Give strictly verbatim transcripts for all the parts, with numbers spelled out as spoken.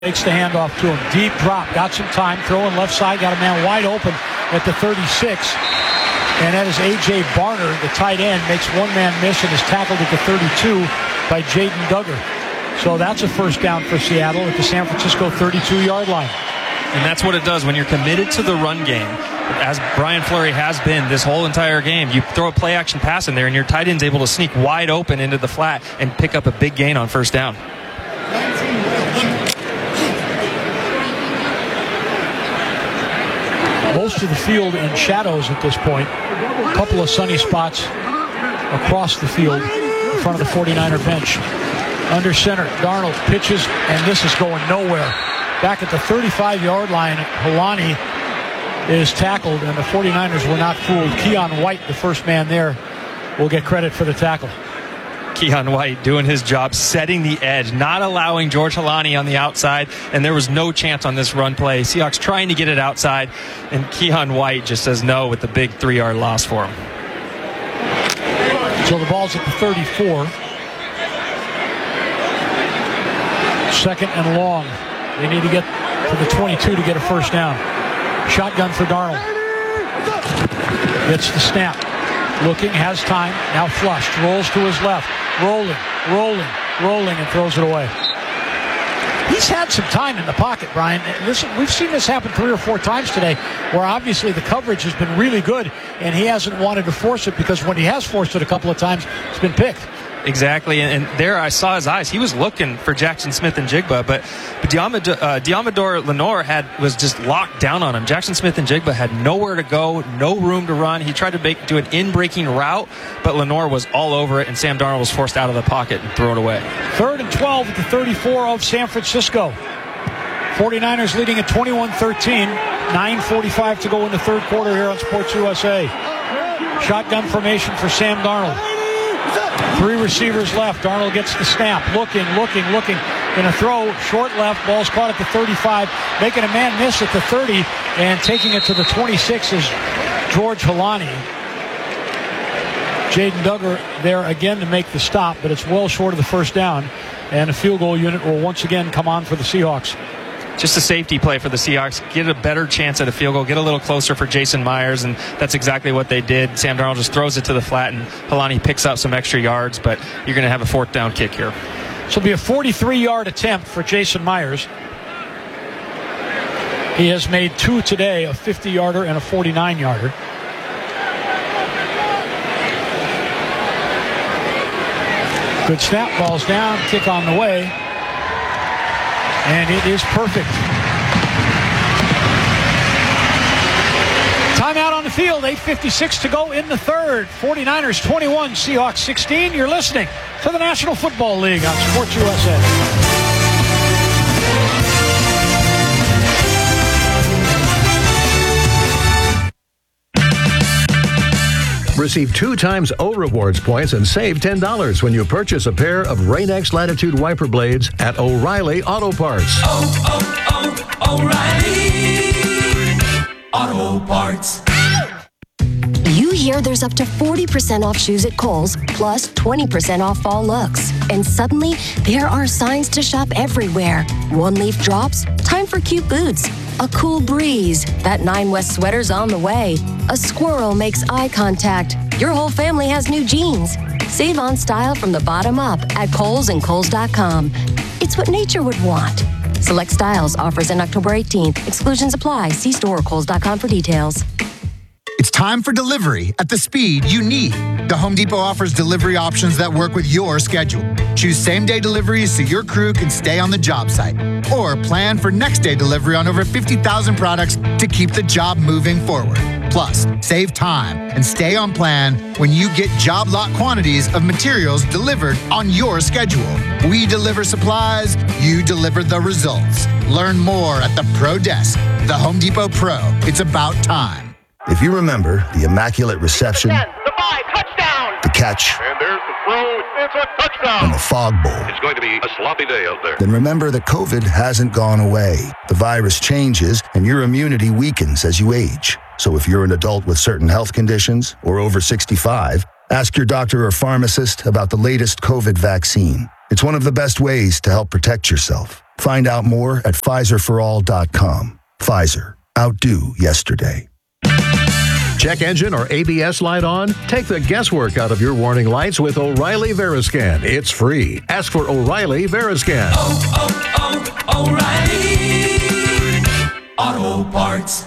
Takes the handoff to him. Deep drop. Got some time. Throwing left side. Got a man wide open at the thirty-six. And that is A J Barner, the tight end, makes one man miss and is tackled at the thirty-two by Jaden Duggar. So that's a first down for Seattle at the San Francisco thirty-two-yard line. And that's what it does when you're committed to the run game, as Brian Fleury has been this whole entire game. You throw a play-action pass in there, and your tight end's able to sneak wide open into the flat and pick up a big gain on first down. Most of the field in shadows at this point. A couple of sunny spots across the field in front of the forty-niner bench. Under center, Darnold pitches, and this is going nowhere. Back at the thirty-five-yard line, Helani is tackled, and the forty-niners were not fooled. Keon White, the first man there, will get credit for the tackle. Keon White doing his job, setting the edge, not allowing George Helani on the outside, and there was no chance on this run play. Seahawks trying to get it outside, and Keon White just says no with the big three-yard loss for him. So the ball's at the thirty-four. Second and long. They need to get to the twenty-two to get a first down. Shotgun for Darnold. Gets the snap. Looking, has time, now flushed, rolls to his left, rolling, rolling, rolling, and throws it away. He's had some time in the pocket, Brian. Listen, we've seen this happen three or four times today, where obviously the coverage has been really good, and he hasn't wanted to force it, because when he has forced it a couple of times, it's been picked. Exactly, and, and there I saw his eyes. He was looking for Jackson Smith-Njigba, but, but Diamador, uh, Diamador Lenore had was just locked down on him. Jackson Smith-Njigba had nowhere to go, no room to run. He tried to make, do an in-breaking route, but Lenore was all over it, and Sam Darnold was forced out of the pocket and threw it away. Third and twelve at the thirty-four of San Francisco. forty-niners leading at twenty-one thirteen. nine forty-five to go in the third quarter here on Sports U S A. Shotgun formation for Sam Darnold. Three receivers left. Darnold gets the snap. Looking, looking, looking. In a throw, short left. Ball's caught at the thirty-five. Making a man miss at the thirty. And taking it to the twenty-six is George Helani. Jaden Duggar there again to make the stop, but it's well short of the first down. And a field goal unit will once again come on for the Seahawks. Just a safety play for the Seahawks. Get a better chance at a field goal. Get a little closer for Jason Myers, and that's exactly what they did. Sam Darnold just throws it to the flat, and Helani picks up some extra yards, but you're going to have a fourth down kick here. This will be a forty-three-yard attempt for Jason Myers. He has made two today, a fifty-yarder and a forty-nine-yarder. Good snap, ball's down, kick on the way. And it is perfect. Timeout on the field, eight fifty-six to go in the third. forty-niners twenty-one, Seahawks sixteen. You're listening to the National Football League on Sports U S A. Receive two times O Rewards points and save ten dollars when you purchase a pair of Rain-X Latitude wiper blades at O'Reilly Auto Parts. Oh, oh, oh, O'Reilly Auto Parts. You hear there's up to forty percent off shoes at Kohl's, plus twenty percent off fall looks. And suddenly, there are signs to shop everywhere. One leaf drops, time for cute boots. A cool breeze, that Nine West sweater's on the way. A squirrel makes eye contact. Your whole family has new jeans. Save on style from the bottom up at Kohl's and Kohl's dot com. It's what nature would want. Select styles, offers in October eighteenth. Exclusions apply. See store or Kohl's dot com for details. It's time for delivery at the speed you need. The Home Depot offers delivery options that work with your schedule. Choose same-day deliveries so your crew can stay on the job site. Or plan for next-day delivery on over fifty thousand products to keep the job moving forward. Plus, save time and stay on plan when you get job lot quantities of materials delivered on your schedule. We deliver supplies, you deliver the results. Learn more at the Pro Desk. The Home Depot Pro. It's about time. If you remember the immaculate reception, ten, the five, touchdown, the catch, and there's the throw, it's a touchdown, and the fog bowl, it's going to be a sloppy day out there. Then remember that COVID hasn't gone away. The virus changes, and your immunity weakens as you age. So if you're an adult with certain health conditions or over sixty-five, ask your doctor or pharmacist about the latest COVID vaccine. It's one of the best ways to help protect yourself. Find out more at Pfizer for all dot com. Pfizer. Outdo yesterday. Check engine or A B S light on? Take the guesswork out of your warning lights with O'Reilly Veriscan. It's free. Ask for O'Reilly Veriscan. Oh, oh, oh, O'Reilly Auto Parts.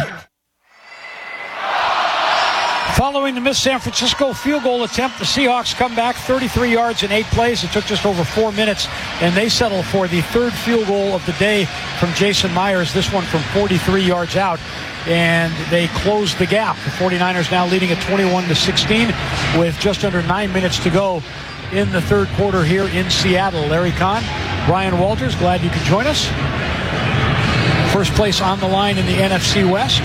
Following the missed San Francisco field goal attempt, the Seahawks come back thirty-three yards in eight plays. It took just over four minutes, and they settle for the third field goal of the day from Jason Myers, this one from forty-three yards out, and they close the gap. The 49ers now leading at twenty-one to sixteen with just under nine minutes to go in the third quarter here in Seattle. Larry Kahn, Brian Walters, glad you could join us. First place on the line in the N F C West.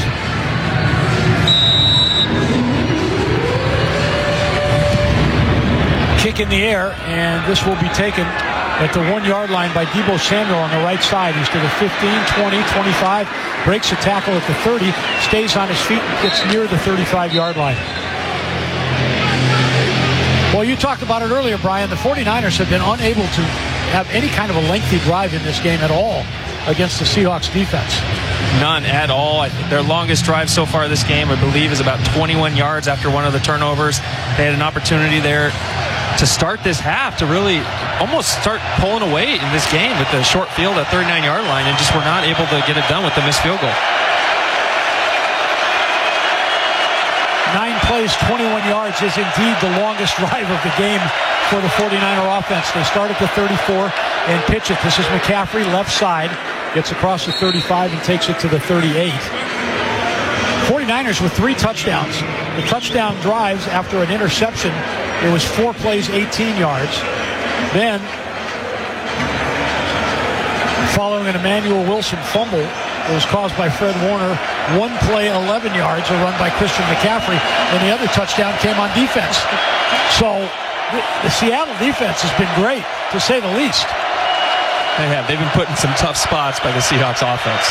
Kick in the air, and this will be taken at the one-yard line by Deebo Samuel on the right side. He's to the fifteen, twenty, twenty-five, breaks a tackle at the thirty, stays on his feet, and gets near the thirty-five-yard line. Well, you talked about it earlier, Brian. The 49ers have been unable to have any kind of a lengthy drive in this game at all against the Seahawks defense. None at all. I think their longest drive so far this game, I believe, is about twenty-one yards after one of the turnovers. They had an opportunity there to start this half to really almost start pulling away in this game with the short field at thirty-nine-yard line, and just were not able to get it done with the missed field goal. Nine plays, twenty-one yards is indeed the longest drive of the game for the 49er offense. They start at the thirty-four and pitch it. This is McCaffrey, left side, gets across the thirty-five and takes it to the thirty-eight. 49ers with three touchdowns. The touchdown drives after an interception, it was four plays, eighteen yards. Then, following an Emmanuel Wilson fumble, it was caused by Fred Warner. One play, eleven yards, a run by Christian McCaffrey, and the other touchdown came on defense. So, the, the Seattle defense has been great, to say the least. They have. They've been put in some tough spots by the Seahawks offense.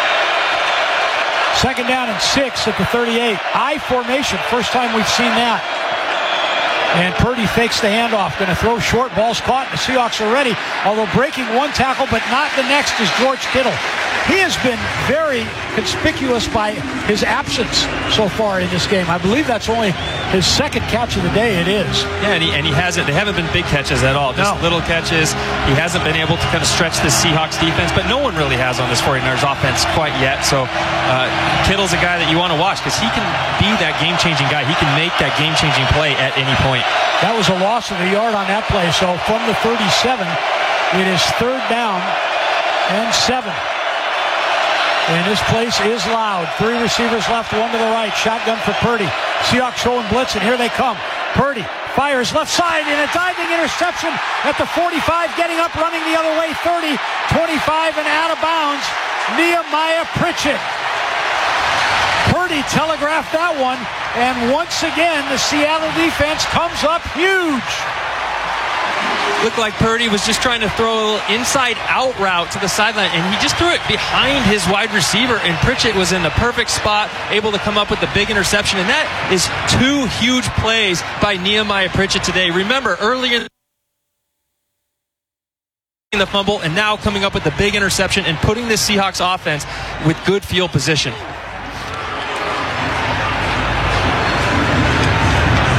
Second down and six at the thirty-eight. I formation, first time we've seen that. And Purdy fakes the handoff, going to throw short, ball's caught, and the Seahawks are ready, although breaking one tackle, but not the next is George Kittle. He has been very conspicuous by his absence so far in this game. I believe that's only his second catch of the day. It is. Yeah, and he, and he hasn't, they haven't been big catches at all, just no. little catches. He hasn't been able to kind of stretch this Seahawks defense, but no one really has on this 49ers offense quite yet. So uh, Kittle's a guy that you want to watch because he can be that game-changing guy. He can make that game-changing play at any point. That was a loss of a yard on that play. So from the thirty-seven, it is third down and seven. And this place is loud. Three receivers left, one to the right. Shotgun for Purdy. Seahawks showing blitz, and here they come. Purdy fires left side in a diving interception at the forty-five, getting up, running the other way, thirty, twenty-five, and out of bounds. Nehemiah Pritchett. Purdy telegraphed that one, and once again, the Seattle defense comes up huge. Looked like Purdy was just trying to throw a little inside-out route to the sideline, and he just threw it behind his wide receiver, and Pritchett was in the perfect spot, able to come up with the big interception, and that is two huge plays by Nehemiah Pritchett today. Remember, earlier in the fumble, and now coming up with the big interception and putting this Seahawks offense with good field position.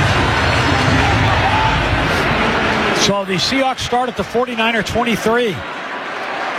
So the Seahawks start at the 49er twenty-three.